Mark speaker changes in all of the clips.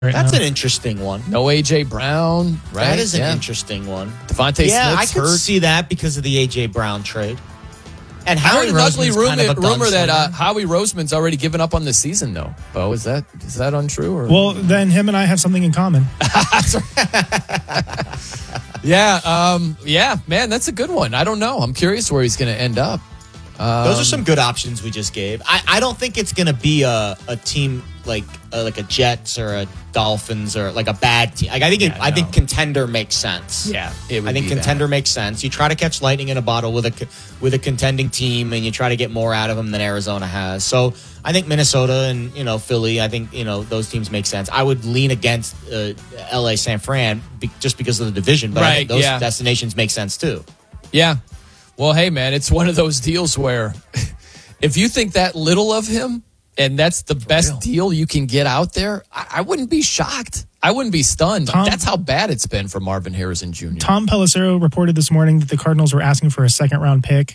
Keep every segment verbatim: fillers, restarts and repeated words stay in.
Speaker 1: right
Speaker 2: That's
Speaker 1: now.
Speaker 2: an interesting one.
Speaker 3: No A J Brown, right?
Speaker 2: That is an
Speaker 3: yeah.
Speaker 2: interesting one.
Speaker 3: Devontae
Speaker 2: yeah,
Speaker 3: Smith's
Speaker 2: I could
Speaker 3: hurt.
Speaker 2: see that because of the A J Brown trade. And
Speaker 3: I
Speaker 2: Howie
Speaker 3: heard an ugly
Speaker 2: Roseman's
Speaker 3: rumor,
Speaker 2: kind of a
Speaker 3: rumor that uh,
Speaker 2: gunslinger.
Speaker 3: Howie Roseman's already given up on the season, though. Bo, is that is that untrue? Or?
Speaker 1: Well, then him and I have something in common.
Speaker 3: yeah, um, yeah, man, that's a good one. I don't know. I'm curious where he's going to end up. Um,
Speaker 2: Those are some good options we just gave. I, I don't think it's going to be a, a team like uh, like a Jets or a Dolphins or like a bad team. Like I think it,
Speaker 3: Yeah,
Speaker 2: I
Speaker 3: no.
Speaker 2: think contender makes sense.
Speaker 3: Yeah, it would
Speaker 2: I think
Speaker 3: be
Speaker 2: contender
Speaker 3: that.
Speaker 2: makes sense. You try to catch lightning in a bottle with a with a contending team, and you try to get more out of them than Arizona has. So I think Minnesota and you know Philly. I think you know those teams make sense. I would lean against uh, L A San Fran be, just because of the division, but I
Speaker 3: Right,
Speaker 2: think those
Speaker 3: yeah.
Speaker 2: destinations make sense too.
Speaker 3: Yeah. Well, hey, man, it's one of those deals where if you think that little of him and that's the best
Speaker 2: real.
Speaker 3: deal you can get out there, I, I wouldn't be shocked. I wouldn't be stunned.
Speaker 1: Tom-
Speaker 3: That's how bad it's been for Marvin Harrison Junior
Speaker 1: Tom Pelissero reported this morning that the Cardinals were asking for a second round pick.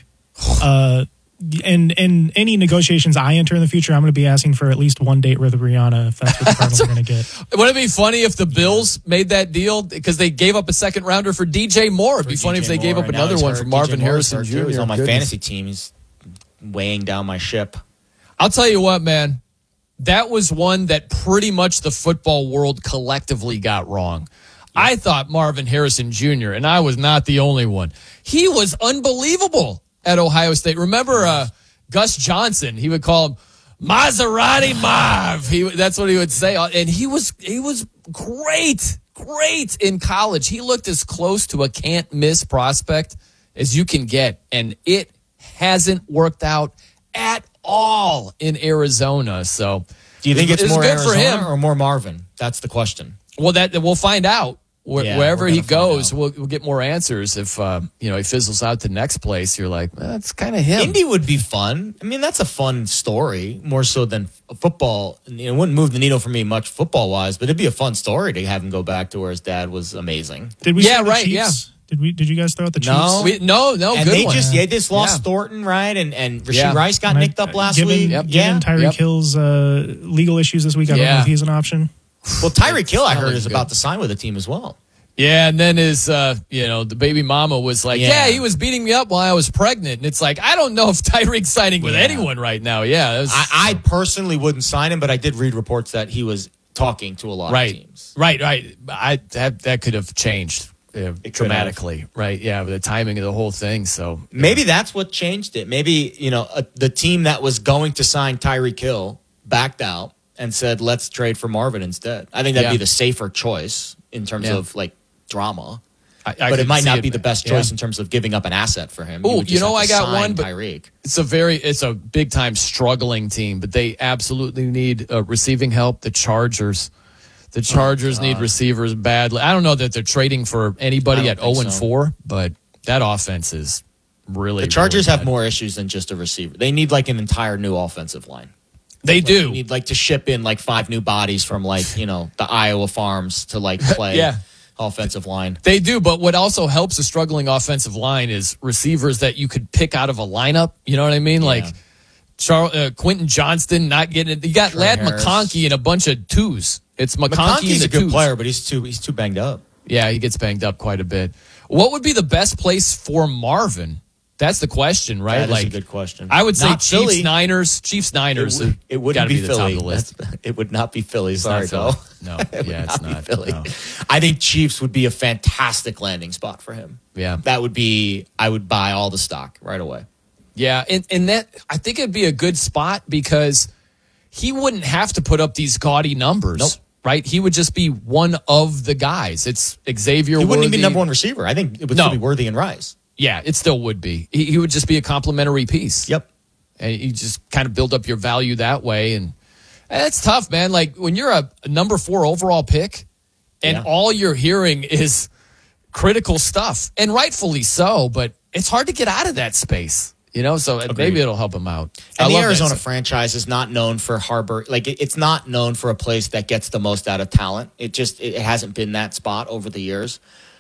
Speaker 1: Uh, and in any negotiations I enter in the future, I'm going to be asking for at least one date with Rihanna if that's what the Cardinals are going to get.
Speaker 3: Wouldn't it be funny if the Bills made that deal because they gave up a second rounder for D J Moore? It'd be funny if they gave up another one for Marvin Harrison Junior
Speaker 2: He's on my
Speaker 3: Goodness.
Speaker 2: fantasy team. He's weighing down my ship.
Speaker 3: I'll tell you what, man. That was one that pretty much the football world collectively got wrong. I thought Marvin Harrison Junior, and I was not the only one. He was unbelievable at Ohio State. Remember uh, Gus Johnson? He would call him Maserati Marv. He, that's what he would say. And he was he was great, great in college. He looked as close to a can't-miss prospect as you can get, and it hasn't worked out at all in Arizona. So,
Speaker 2: Do you think it's,
Speaker 3: it's
Speaker 2: more
Speaker 3: good for
Speaker 2: Arizona
Speaker 3: him.
Speaker 2: or more Marvin? That's the question.
Speaker 3: Well, that we'll find out. Where,
Speaker 2: Yeah,
Speaker 3: wherever
Speaker 2: we're
Speaker 3: he
Speaker 2: gonna find
Speaker 3: goes,
Speaker 2: out.
Speaker 3: we'll, we'll get more answers. If uh, you know he fizzles out the next place, you're like, eh, that's kind of him.
Speaker 2: Indy would be fun. I mean, that's a fun story, more so than f- football. It wouldn't move the needle for me much football-wise, but it'd be a fun story to have him go back to where his dad was amazing.
Speaker 1: Did we
Speaker 3: Yeah,
Speaker 1: throw the
Speaker 3: right,
Speaker 1: Chiefs? Did we? Did you guys throw out the Chiefs?
Speaker 2: No.
Speaker 3: We, no, no,
Speaker 2: and
Speaker 3: good
Speaker 2: they
Speaker 3: one.
Speaker 2: just, yeah, they just lost
Speaker 3: Yeah.
Speaker 2: Thornton, right? And and Rasheed
Speaker 3: Yeah.
Speaker 2: Rice got
Speaker 1: And I-
Speaker 2: nicked up last
Speaker 1: given,
Speaker 2: week.
Speaker 3: Yep.
Speaker 2: Yeah.
Speaker 1: Given Tyreek
Speaker 3: Yep.
Speaker 1: Hill's uh, legal issues this week, I don't
Speaker 3: Yeah.
Speaker 1: know if he's an option.
Speaker 2: Well, Tyreek Hill, I
Speaker 3: It's not
Speaker 2: heard,
Speaker 3: looking
Speaker 2: is
Speaker 3: good.
Speaker 2: about to sign with a team as well.
Speaker 3: Yeah, and then his, uh, you know, the baby mama was like, yeah.
Speaker 2: Yeah.
Speaker 3: he was beating me up while I was pregnant. And it's like, I don't know if Tyreek's signing with
Speaker 2: Yeah.
Speaker 3: anyone right now. Yeah. That was,
Speaker 2: I, I personally wouldn't sign him, but I did read reports that he was talking to a lot
Speaker 3: right,
Speaker 2: of teams.
Speaker 3: right, right. I that that could have changed uh,
Speaker 2: could
Speaker 3: dramatically, right? Yeah, with the timing of the whole thing. So
Speaker 2: Maybe that's what changed it. Maybe, you know, uh, the team that was going to sign Tyreek Hill backed out and said, let's trade for Marvin instead. I think that'd
Speaker 3: Yeah.
Speaker 2: be the safer choice in terms
Speaker 3: Yeah.
Speaker 2: of, like, drama.
Speaker 3: I, I
Speaker 2: but
Speaker 3: could
Speaker 2: it might
Speaker 3: see
Speaker 2: not be the best choice
Speaker 3: Yeah.
Speaker 2: in terms of giving up an asset for him.
Speaker 3: Ooh,
Speaker 2: would just
Speaker 3: you know,
Speaker 2: have
Speaker 3: I
Speaker 2: to
Speaker 3: got
Speaker 2: sign
Speaker 3: one, but-
Speaker 2: Tyreek.
Speaker 3: It's a very, it's a big time struggling team, but they absolutely need uh, receiving help. The Chargers, the Chargers need receivers badly. I don't know that they're trading for anybody
Speaker 2: I
Speaker 3: at
Speaker 2: don't think
Speaker 3: zero and
Speaker 2: so.
Speaker 3: four, but that offense is really.
Speaker 2: The Chargers
Speaker 3: really
Speaker 2: have
Speaker 3: bad.
Speaker 2: more issues than just a receiver. They need, like, an entire new offensive line.
Speaker 3: They
Speaker 2: Like,
Speaker 3: do.
Speaker 2: You need, like, to ship in, like, five new bodies from, like, you know, the Iowa farms to, like, play
Speaker 3: Yeah.
Speaker 2: offensive line.
Speaker 3: They do, but what also helps a struggling offensive line is receivers that you could pick out of a lineup. You know what I mean? Like Char- uh, Quentin Johnston not getting it. You got
Speaker 2: Trey
Speaker 3: Lad
Speaker 2: Harris.
Speaker 3: McConkey and a bunch of twos. It's McConkey and
Speaker 2: McConkey's
Speaker 3: the
Speaker 2: a good
Speaker 3: twos.
Speaker 2: player, but he's too he's too banged up.
Speaker 3: Yeah, he gets banged up quite a bit. What would be the best place for Marvin? That's the question, right?
Speaker 2: That is
Speaker 3: like
Speaker 2: a good question.
Speaker 3: I would say
Speaker 2: Not
Speaker 3: Chiefs,
Speaker 2: Philly.
Speaker 3: Niners, Chiefs,
Speaker 2: It,
Speaker 3: Niners.
Speaker 2: would, it wouldn't
Speaker 3: gotta
Speaker 2: be,
Speaker 3: be the
Speaker 2: Philly.
Speaker 3: top of the list.
Speaker 2: That's- it would not be Philly.
Speaker 3: It's
Speaker 2: Sorry,
Speaker 3: not Philly.
Speaker 2: Phil.
Speaker 3: No,
Speaker 2: It would
Speaker 3: yeah, it's
Speaker 2: be
Speaker 3: not.
Speaker 2: Philly.
Speaker 3: No.
Speaker 2: I think Chiefs would be a fantastic landing spot for him.
Speaker 3: Yeah.
Speaker 2: That would be. I would buy all the stock right away.
Speaker 3: Yeah, and, and that I think it'd be a good spot because he wouldn't have to put up these gaudy numbers,
Speaker 2: Nope.
Speaker 3: right? He would just be one of the guys. It's Xavier
Speaker 2: He wouldn't even
Speaker 3: Worthy.
Speaker 2: be number one receiver. I think it would
Speaker 3: No.
Speaker 2: still be Worthy and Rice.
Speaker 3: Yeah, it still would be. He, he would just be a complimentary piece.
Speaker 2: Yep.
Speaker 3: And you just kind of build up your value that way. And it's tough, man. Like when you're a, a number four overall pick and
Speaker 2: Yeah.
Speaker 3: all you're hearing is critical stuff, and rightfully so, but it's hard to get out of that space, you know? So maybe it'll help him out.
Speaker 2: And
Speaker 3: I
Speaker 2: the
Speaker 3: love that
Speaker 2: Arizona
Speaker 3: stuff.
Speaker 2: franchise is not known for harbor. Like it, it's not known for a place that gets the most out of talent. It just it hasn't been that spot over the years.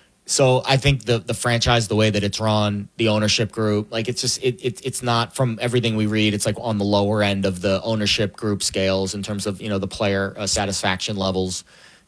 Speaker 2: So I think the the franchise, the way that it's run, the ownership group, like it's just it, it it's not, from everything we read, it's like on the lower end of the ownership group scales in terms of, you know, the player uh, satisfaction levels.